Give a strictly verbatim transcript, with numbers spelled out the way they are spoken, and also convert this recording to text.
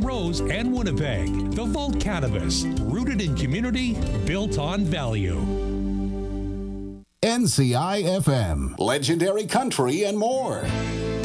Rose, and Winnipeg. The Vault Cannabis, rooted in community, built on value. N C I F M, legendary country and more.